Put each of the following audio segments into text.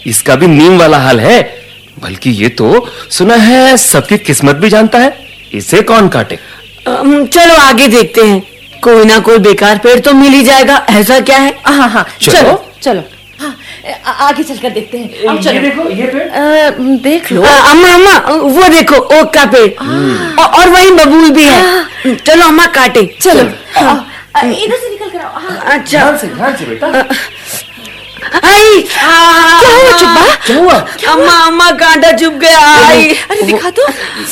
इसका भी नीम वाला हाल है। बल्कि ये तो सुना है सबकी किस्मत भी जानता है, इसे कौन काटे। चलो आगे देखते हैं, कोई ना कोई बेकार पेड़ तो मिल ही जाएगा, ऐसा क्या है। हाँ हाँ चलो चलो, हाँ आगे चलकर देखते हैं। अब चलो, ये देखो ये पेड़ देख लो। अम्मा अम्मा वो देखो ओक का पेड़, और वही बबूल भी है। चलो अम्मा काटे। चलो इधर से निकल कर आओ। अच्छा ध्यान से बेटा। आई क्या हुआ चुप्पा? क्या हुआ? अम्मा अम्मा कांटा चुभ गया। आई अरे दिखा तो।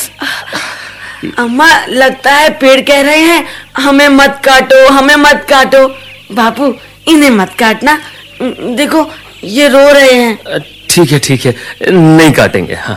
अम्मा लगता है पेड़ कह रहे हैं हमें मत काटो, हमें मत काटो। बापू इन्हें मत काटना, देखो ये रो रहे हैं। ठीक है नहीं काटेंगे। हाँ।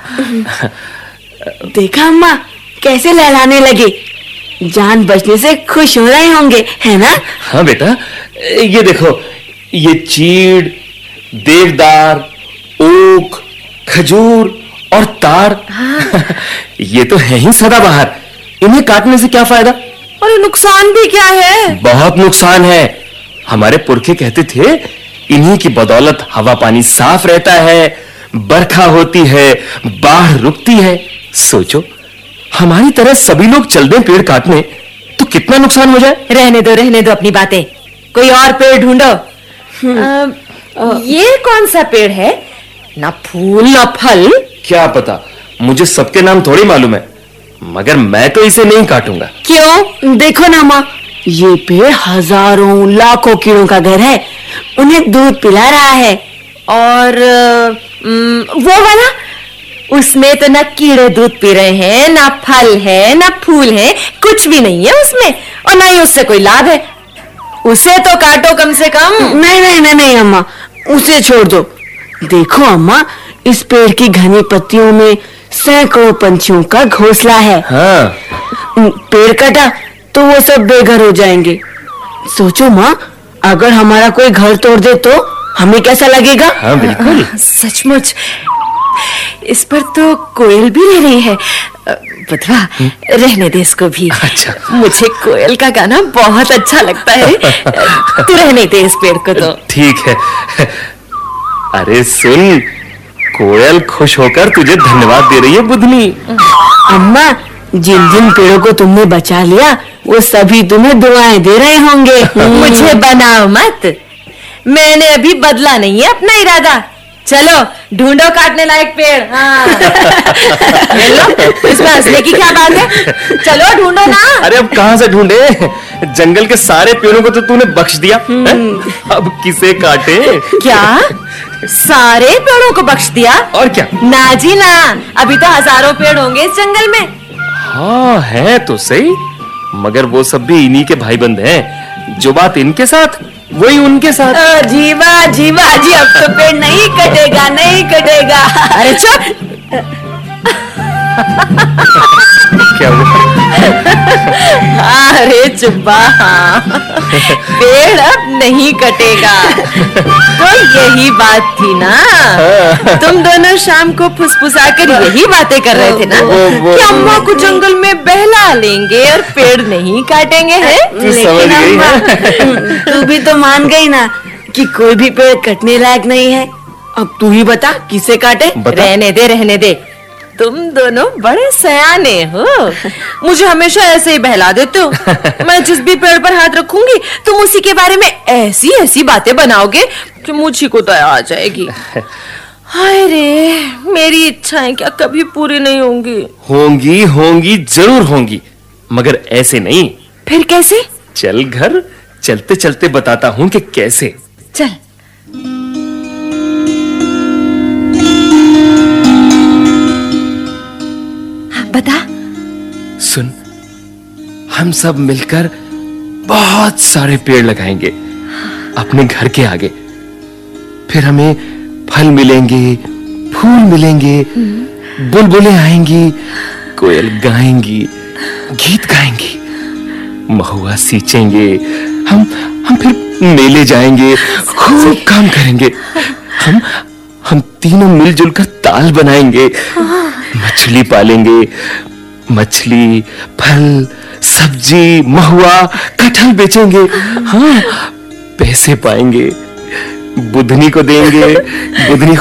देखा अम्मा कैसे लहराने लगे, जान बचने से खुश हो रहे होंगे, है ना। हाँ बेटा, ये देखो, ये चीड़, देवदार, ओक, खजूर और तार, ये तो है ही सदाबहार। इन्हें काटने से क्या फायदा? और नुकसान भी क्या है? बहुत नुकसान है। हमारे पुरखे कहते थे इन्हीं की बदौलत हवा पानी साफ रहता है, बरखा होती है, बाढ़ रुकती है। सोचो हमारी तरह सभी लोग चल दें पेड़ काटने तो कितना नुकसान हो जाए। रहने दो अपनी बातें, कोई और पेड़ ढूंढो। ये कौन सा पेड़ है? ना फूल ना फल। क्या पता, मुझे सबके नाम थोड़ी मालूम है, मगर मैं तो इसे नहीं काटूंगा। क्यों? देखो ना माँ, ये पेड़ हजारों लाखों कीड़ों का घर है, उन्हें दूध पिला रहा है। और वो वाला, उसमें तो ना कीड़े दूध पी रहे हैं, ना फल है, ना फूल है, कुछ भी नहीं है उसमें, और ना ही उससे कोई लाभ है। उसे तो काटो कम से कम। नहीं अम्मा, उसे छोड़ दो। देखो अम्मा, इस पेड़ की घनी पत्तियों में सैकड़ों पंछियों का घोंसला है। हाँ। पेड़ कटा तो वो सब बेघर हो जाएंगे। सोचो माँ, अगर हमारा कोई घर तोड़ दे तो हमें कैसा लगेगा? हाँ बिल्कुल। सचमुच, इस पर तो कोयल भी रह रही है। बधवा, रहने दे इसको भी। अच्छा। मुझे कोयल का गाना बहुत अच्छा लगता है। तू रहने दे इस पेड़ को तो। ठीक है। अरे सुन, कोयल खुश होकर तुझे धन्यवाद दे रही है बुधनी। अम्मा, जिन जिन पेड़ों को तुमने बचा लिया वो सभी तुम्हें दुआएं दे रहे होंगे। मुझे बनाओ मत, मैंने अभी बदला नहीं है अपना इरादा। चलो ढूंढो काटने लायक पेड़। हाँ। लो, इसमें हंसने की क्या बात है? चलो ढूंढो ना। अरे अब कहां से ढूंढे, जंगल के सारे पेड़ों को तो तूने बख्श दिया। अब किसे काटे? क्या सारे पेड़ों को बख्श दिया? और क्या? ना जी ना, अभी तो हजारों पेड़ होंगे इस जंगल में। हाँ है तो सही, मगर वो सब भी इन्हीं के भाईबंद हैं। जो बात इनके साथ वही उनके साथ। जीवा जीवा जी, अब तो पेड़ नहीं कटेगा, नहीं कटेगा। अरे चुप। क्या हुआ? अरे चुप्पा, पेड़ अब नहीं कटेगा। तो यही बात थी ना, तुम दोनों शाम को फुसफुसाकर यही बातें कर रहे थे ना कि अम्मा को जंगल में बहला लेंगे और पेड़ नहीं काटेंगे हैं। समझ गई है। तू भी तो मान गई ना कि कोई भी पेड़ कटने लायक नहीं है। अब तू ही बता किसे काटे? रहने दे, तुम दोनों बड़े सयाने हो। मुझे हमेशा ऐसे ही बहला देते हो। मैं जिस भी पेड़ पर हाथ रखूंगी तुम उसी के बारे में ऐसी ऐसी बातें बनाओगे कि मुझी को दया आ जाएगी। हाय रे, मेरी इच्छाएं क्या कभी पूरी नहीं होंगी? होंगी जरूर होंगी, मगर ऐसे नहीं। फिर कैसे? चल घर, चलते चलते बताता हूँ कि कैसे। चल। बता। सुन, हम सब मिलकर बहुत सारे पेड़ लगाएंगे अपने घर के आगे। फिर हमें फल मिलेंगे, फूल मिलेंगे, बुलबुलें आएंगी, कोयल गाएंगी, गीत गाएंगी, महुआ सींचेंगे। हम फिर मेले जाएंगे, खूब काम करेंगे। हम तीनों मिलजुल कर ताल बनाएंगे, मछली पालेंगे। मछली, फल, सब्जी, महुआ, कटहल बेचेंगे। हाँ, पैसे पाएंगे, बुधनी को देंगे, बुधनी